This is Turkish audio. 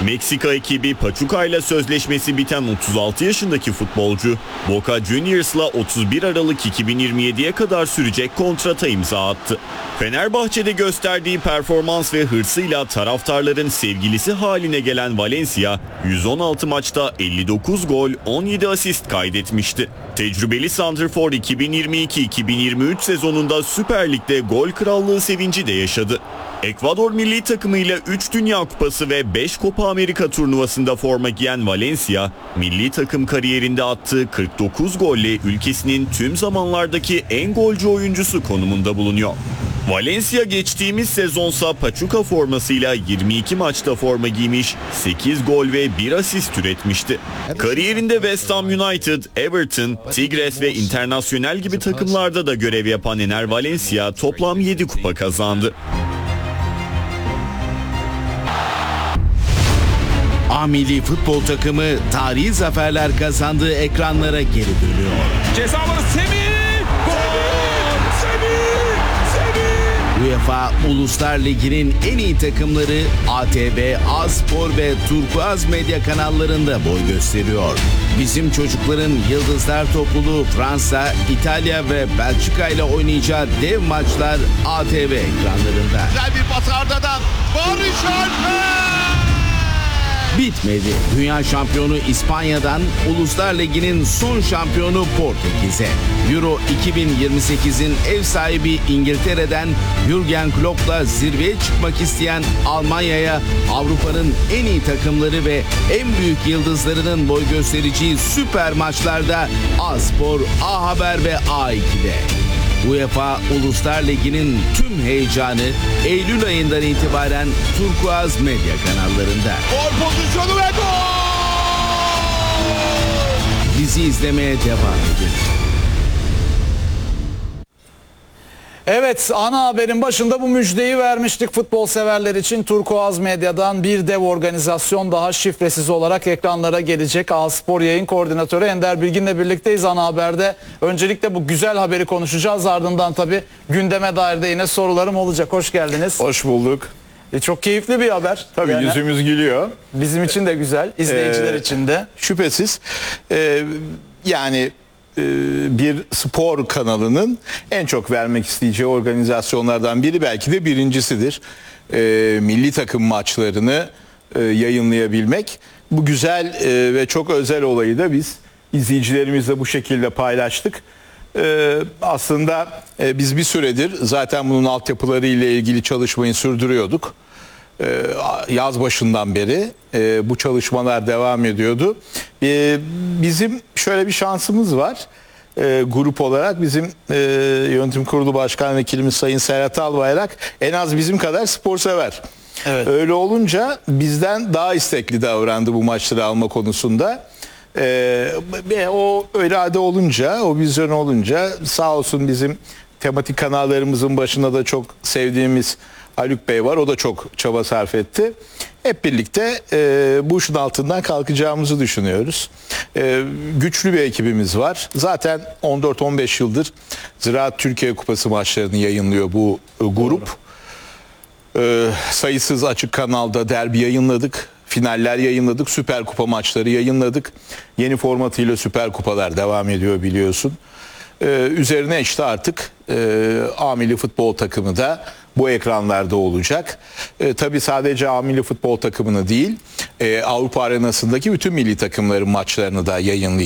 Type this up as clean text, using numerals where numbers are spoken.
Meksika ekibi Pachuca ile sözleşmesi biten 36 yaşındaki futbolcu, Boca Juniors'la 31 Aralık 2027'ye kadar sürecek kontrata imza attı. Fenerbahçe'de gösterdiği performans ve hırsıyla taraftarların sevgilisi haline gelen Valencia, 116 maçta 59 gol, 17 asist kaydetmişti. Tecrübeli santrfor 2022-2023 sezonunda Süper Lig'de gol krallığı sevinci de yaşadı. Ekvador milli takımıyla 3 Dünya Kupası ve 5 Copa Amerika turnuvasında forma giyen Valencia, milli takım kariyerinde attığı 49 golle ülkesinin tüm zamanlardaki en golcü oyuncusu konumunda bulunuyor. Valencia geçtiğimiz sezonsa Pachuca formasıyla 22 maçta forma giymiş, 8 gol ve 1 asist üretmişti. Kariyerinde West Ham United, Everton, Tigres ve Internacional gibi takımlarda da görev yapan Ener Valencia toplam 7 kupa kazandı. A milli futbol takımı tarihi zaferler kazandığı ekranlara geri dönüyor. Ceza alanı Semih! UEFA Uluslar Ligi'nin en iyi takımları ATV, A-Spor ve Turkuaz Medya kanallarında boy gösteriyor. Bizim çocukların Yıldızlar topluluğu Fransa, İtalya ve Belçika ile oynayacağı dev maçlar ATV ekranlarında. Güzel bir pas Arda'dan. Barış Alper! Bitmedi. Dünya şampiyonu İspanya'dan Uluslar Ligi'nin son şampiyonu Portekiz'e. Euro 2028'in ev sahibi İngiltere'den Jürgen Klopp'la zirveye çıkmak isteyen Almanya'ya Avrupa'nın en iyi takımları ve en büyük yıldızlarının boy göstereceği süper maçlarda A-Spor, A-Haber ve A2'de. UEFA Uluslar Ligi'nin tüm heyecanı Eylül ayından itibaren Turkuaz Medya kanallarında. Gol pozisyonu ve gol! Bizi izlemeye devam edin. Evet, ana haberin başında bu müjdeyi vermiştik futbol severler için. Turkuaz Medya'dan bir dev organizasyon daha şifresiz olarak ekranlara gelecek. A-Spor yayın koordinatörü Ender Bilgin'le birlikteyiz ana haberde. Öncelikle bu güzel haberi konuşacağız. Ardından tabii gündeme dair de yine sorularım olacak. Hoş geldiniz. Hoş bulduk. Çok keyifli bir haber. Tabii Yani yüzümüz gülüyor. bizim için de güzel, izleyiciler için de. Şüphesiz. Yani bir spor kanalının en çok vermek isteyeceği organizasyonlardan biri, belki de birincisidir. Milli takım maçlarını yayınlayabilmek. Bu güzel ve çok özel olayı da biz izleyicilerimizle bu şekilde paylaştık. Aslında biz bir süredir zaten bunun altyapıları ile ilgili çalışmayı sürdürüyorduk. Yaz başından beri bu çalışmalar devam ediyordu. Bizim şöyle bir şansımız var. Grup olarak bizim yönetim kurulu başkan vekilimiz Sayın Serhat Albayrak en az bizim kadar spor sever. Evet. Öyle olunca bizden daha istekli davrandı bu maçları alma konusunda. O irade olunca, o vizyon olunca sağ olsun bizim tematik kanallarımızın başında da çok sevdiğimiz Haluk Bey var. O da çok çaba sarf etti. Hep birlikte bu işin altından kalkacağımızı düşünüyoruz. Güçlü bir ekibimiz var. Zaten 14-15 yıldır Ziraat Türkiye Kupası maçlarını yayınlıyor bu grup. Sayısız açık kanalda derbi yayınladık. Finaller yayınladık. Süper Kupa maçları yayınladık. Yeni formatıyla Süper Kupalar devam ediyor biliyorsun. Üzerine işte artık A milli futbol takımı da bu ekranlarda olacak. Tabii sadece A milli futbol takımını değil, Avrupa arenasındaki bütün milli takımların maçlarını da yayınlayacak.